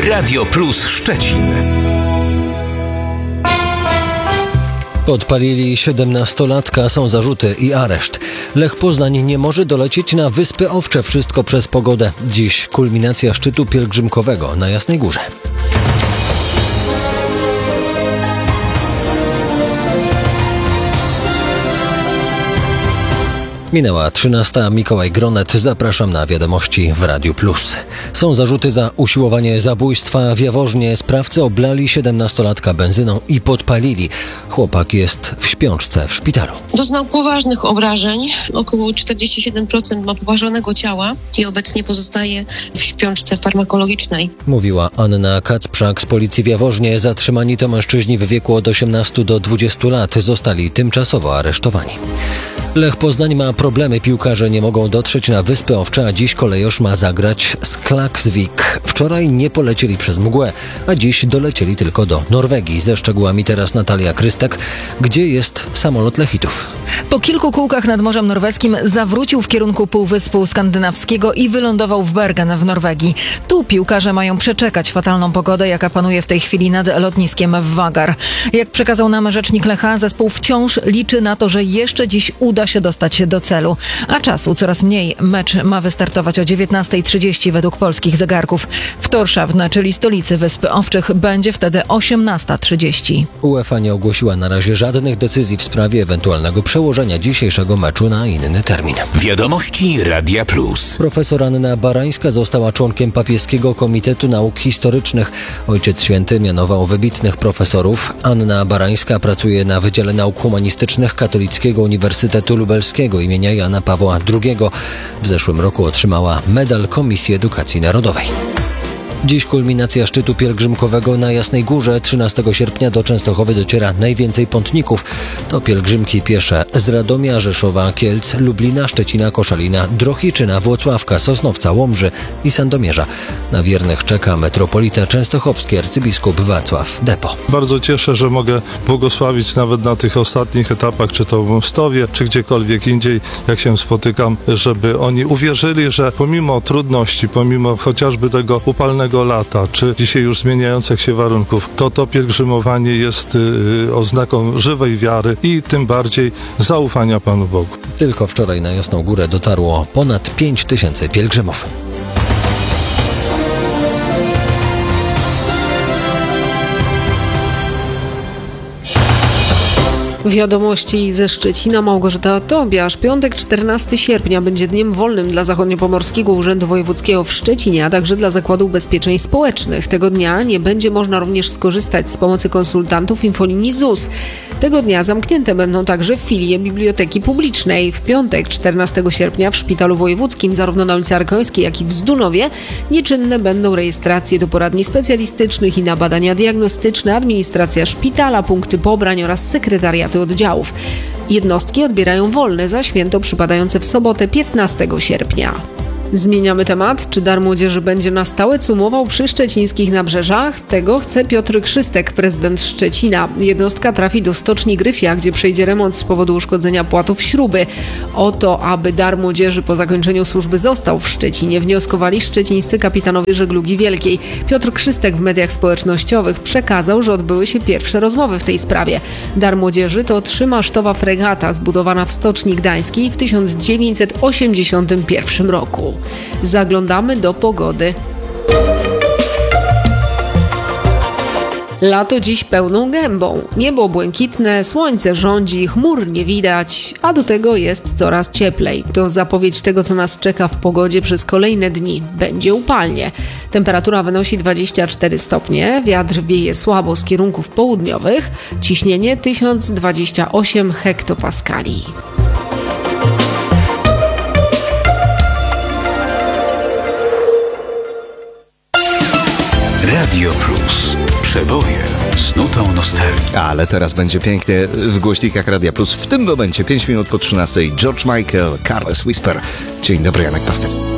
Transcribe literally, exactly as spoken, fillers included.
Radio Plus Szczecin. Podpalili siedemnastolatka, są zarzuty i areszt. Lech Poznań nie może dolecieć na Wyspy Owcze, wszystko przez pogodę. Dziś kulminacja szczytu pielgrzymkowego na Jasnej Górze. Minęła trzynasta. Mikołaj Gronet. Zapraszam na wiadomości w Radiu Plus. Są zarzuty za usiłowanie zabójstwa w Jaworznie. Sprawcy oblali siedemnastolatka benzyną i podpalili. Chłopak jest w śpiączce w szpitalu. Doznał poważnych obrażeń. Około czterdzieści siedem procent ma poparzonego ciała i obecnie pozostaje w śpiączce farmakologicznej. Mówiła Anna Kacprzak z policji w Jaworznie. Zatrzymani to mężczyźni w wieku od osiemnastu do dwudziestu lat. Zostali tymczasowo aresztowani. Lech Poznań ma problemy. Piłkarze nie mogą dotrzeć na Wyspy Owcze, a dziś kolejorz ma zagrać z Klaksvik. Wczoraj nie polecieli przez mgłę, a dziś dolecieli tylko do Norwegii. Ze szczegółami teraz Natalia Krystek. Gdzie jest samolot Lechitów? Po kilku kółkach nad Morzem Norweskim zawrócił w kierunku Półwyspu Skandynawskiego i wylądował w Bergen w Norwegii. Tu piłkarze mają przeczekać fatalną pogodę, jaka panuje w tej chwili nad lotniskiem w Vagar. Jak przekazał nam rzecznik Lecha, zespół wciąż liczy na to, że jeszcze dziś uda się dostać do celu. A czasu coraz mniej. Mecz ma wystartować o dziewiętnasta trzydzieści według polskich zegarków. W Tórshavn, czyli stolicy Wysp Owczych, będzie wtedy osiemnasta trzydzieści. UEFA nie ogłosiła na razie żadnych decyzji w sprawie ewentualnego przełożenia dzisiejszego meczu na inny termin. Wiadomości Radia Plus. Profesor Anna Barańska została członkiem Papieskiego Komitetu Nauk Historycznych. Ojciec Święty mianował wybitnych profesorów. Anna Barańska pracuje na Wydziale Nauk Humanistycznych Katolickiego Uniwersytetu Lubelskiego imienia Jana Pawła drugiego. W zeszłym roku otrzymała medal Komisji Edukacji Narodowej. Dziś kulminacja szczytu pielgrzymkowego na Jasnej Górze. trzynastego sierpnia do Częstochowy dociera najwięcej pątników. To pielgrzymki piesze z Radomia, Rzeszowa, Kielc, Lublina, Szczecina, Koszalina, Drohiczyna, Włocławka, Sosnowca, Łomży i Sandomierza. Na wiernych czeka metropolita częstochowski arcybiskup Wacław Depo. Bardzo cieszę, że mogę błogosławić nawet na tych ostatnich etapach, czy to w Mostowie, czy gdziekolwiek indziej, jak się spotykam, żeby oni uwierzyli, że pomimo trudności, pomimo chociażby tego upalnego lata, czy dzisiaj już zmieniających się warunków, to to pielgrzymowanie jest yy, oznaką żywej wiary i tym bardziej zaufania Panu Bogu. Tylko wczoraj na Jasną Górę dotarło ponad pięć tysięcy pielgrzymów. Wiadomości ze Szczecina. Małgorzata Tobiasz. Piątek, czternastego sierpnia będzie dniem wolnym dla Zachodniopomorskiego Urzędu Wojewódzkiego w Szczecinie, a także dla Zakładu Ubezpieczeń Społecznych. Tego dnia nie będzie można również skorzystać z pomocy konsultantów infolinii Z U S. Tego dnia zamknięte będą także filie Biblioteki Publicznej. W piątek, czternastego sierpnia w Szpitalu Wojewódzkim, zarówno na ulicy Arkońskiej, jak i w Zdunowie, nieczynne będą rejestracje do poradni specjalistycznych i na badania diagnostyczne, administracja szpitala, punkty pobrań oraz sekretariaty oddziałów. Jednostki odbierają wolne za święto przypadające w sobotę, piętnastego sierpnia. Zmieniamy temat. Czy Dar Młodzieży będzie na stałe cumował przy szczecińskich nabrzeżach? Tego chce Piotr Krzystek, prezydent Szczecina. Jednostka trafi do stoczni Gryfia, gdzie przejdzie remont z powodu uszkodzenia płatów śruby. O to, aby Dar Młodzieży po zakończeniu służby został w Szczecinie, wnioskowali szczecińscy kapitanowie żeglugi wielkiej. Piotr Krzystek w mediach społecznościowych przekazał, że odbyły się pierwsze rozmowy w tej sprawie. Dar Młodzieży to trzymasztowa fregata zbudowana w Stoczni Gdańskiej w tysiąc dziewięćset osiemdziesiątym pierwszym roku. Zaglądamy do pogody. Lato dziś pełną gębą. Niebo błękitne, słońce rządzi, chmur nie widać, a do tego jest coraz cieplej. To zapowiedź tego, co nas czeka w pogodzie przez kolejne dni. Będzie upalnie. Temperatura wynosi dwadzieścia cztery stopnie, wiatr wieje słabo z kierunków południowych, ciśnienie tysiąc dwadzieścia osiem hektopaskali. Radio Plus. Przeboje z nutą nostalgii. Ale teraz będzie pięknie w głośnikach Radia Plus. W tym momencie pięć minut po trzynastej. George Michael, Careless Whisper. Dzień dobry, Janek Paster.